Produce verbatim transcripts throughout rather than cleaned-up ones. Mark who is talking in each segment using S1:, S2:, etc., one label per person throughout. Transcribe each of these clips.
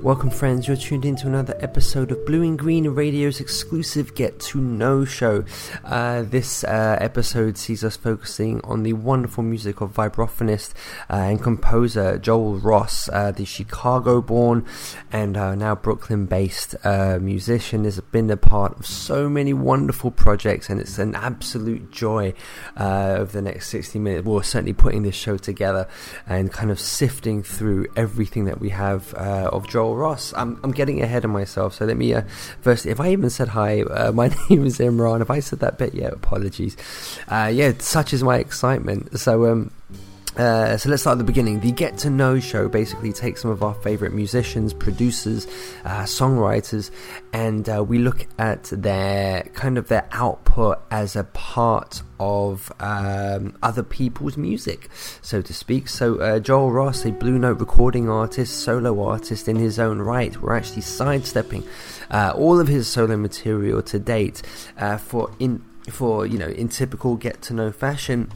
S1: Welcome friends, you're tuned in to another episode of Blue and Green Radio's exclusive Get to Know show. Uh, this uh, episode sees us focusing on the wonderful music of vibraphonist uh, and composer Joel Ross, uh, the Chicago-born and uh, now Brooklyn-based uh, musician. Has been a part of so many wonderful projects, and it's an absolute joy uh, of the next sixty minutes. Well, certainly putting this show together and kind of sifting through everything that we have uh, of Joel Ross. I'm, I'm getting ahead of myself, so let me uh, first, if I even said hi, uh, my name is Imran. If I said that bit, yeah, apologies. Uh, yeah, such is my excitement. So um Uh, so let's start at the beginning. The Get to Know show basically takes some of our favorite musicians, producers, uh, songwriters, and uh, we look at their kind of their output as a part of um, other people's music, so to speak. So uh, Joel Ross, a Blue Note recording artist, solo artist in his own right, we're actually sidestepping uh, all of his solo material to date uh, for in for you know in typical Get to Know fashion,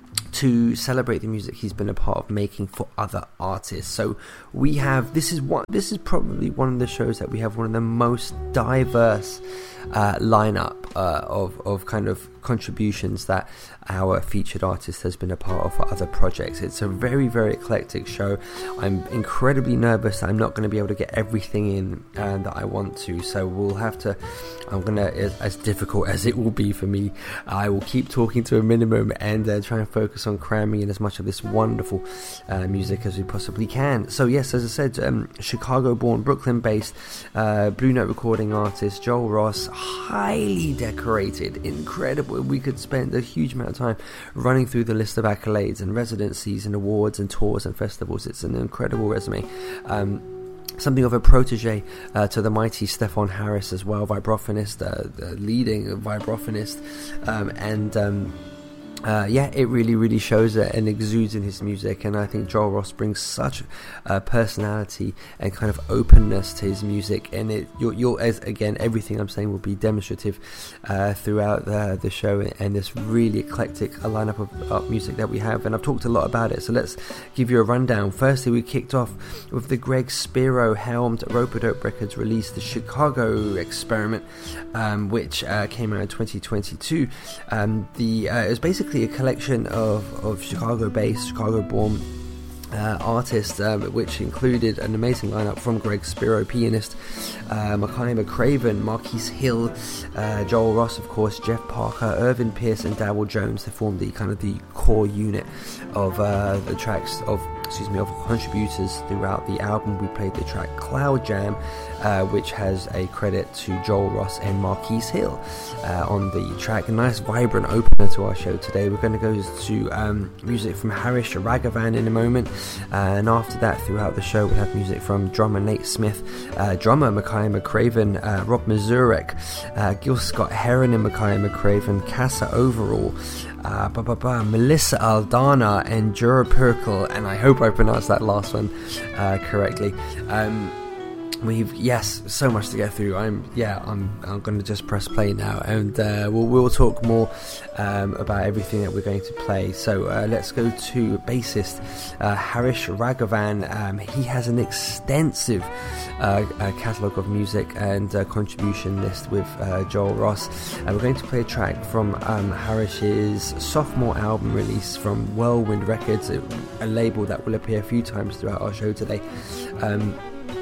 S1: to celebrate the music he's been a part of making for other artists. So we have this is one this is probably one of the shows that we have one of the most diverse uh, lineup uh, of of kind of contributions that our featured artist has been a part of for other projects. It's a very very eclectic show. I'm incredibly nervous that I'm not going to be able to get everything in uh, that I want to, so we'll have to I'm gonna as, as difficult as it will be for me, I will keep talking to a minimum and uh, try and focus on cramming in as much of this wonderful uh, music as we possibly can. So yes, as I said, um, Chicago born, Brooklyn based uh, Blue Note recording artist Joel Ross, highly decorated, incredible. We could spend a huge amount of time running through the list of accolades and residencies and awards and tours and festivals. It's an incredible resume. Um, something of a protege uh, to the mighty Stefan Harris as well, vibraphonist, uh, the leading vibraphonist, um, and um, Uh, yeah, it really, really shows it and exudes in his music, and I think Joel Ross brings such uh, personality and kind of openness to his music, and it, you'll, you'll as again, everything I'm saying will be demonstrative uh, throughout the, the show, and this really eclectic lineup of uh, music that we have, and I've talked a lot about it, so let's give you a rundown. Firstly, we kicked off with the Greg Spiro helmed Rope-A-Dope Records released the Chicago Experiment, um, which uh, came out in twenty twenty-two. Um, the uh, it was basically a collection of, of Chicago-based, Chicago-born uh, artists, um, which included an amazing lineup from Greg Spiro, pianist, uh, Makaya McCraven, Marquise Hill, uh, Joel Ross, of course, Jeff Parker, Irvin Pierce, and Darryl Jones to form the kind of the core unit of uh, the tracks of excuse me, of contributors throughout the album. We played the track Cloud Jam, uh, which has a credit to Joel Ross and Marquise Hill uh, on the track. A nice vibrant opener to our show today. We're going to go to um, music from Harish Raghavan in a moment, uh, and after that, throughout the show, we'll have music from drummer Nate Smith, uh, drummer Makaya McCraven, uh, Rob Mazurek, uh, Gil Scott Heron and Makaya McCraven, Casa Overall, Uh, bah, bah, bah, Melissa Aldana and Jura Perkel, and I hope I pronounced that last one uh, correctly. Um, we've yes, so much to get through. I'm yeah, I'm I'm going to just press play now, and uh, we'll we'll talk more um, about everything that we're going to play. So uh, let's go to bassist uh, Harish Raghavan. Um, he has an extensive uh, uh, catalogue of music and uh, contribution list with uh, Joel Ross. Uh, we're going to play a track from um, Harish's sophomore album release from Whirlwind Records, a, a label that will appear a few times throughout our show today. Um,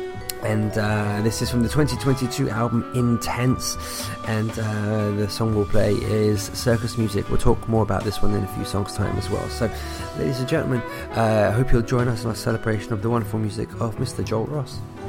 S1: and uh, this is from the twenty twenty-two album Intense, and uh, the song we'll play is Circus Music. We'll talk more about this one in a few songs time as well. So ladies and gentlemen, I uh, hope you'll join us in our celebration of the wonderful music of Mister Joel Ross.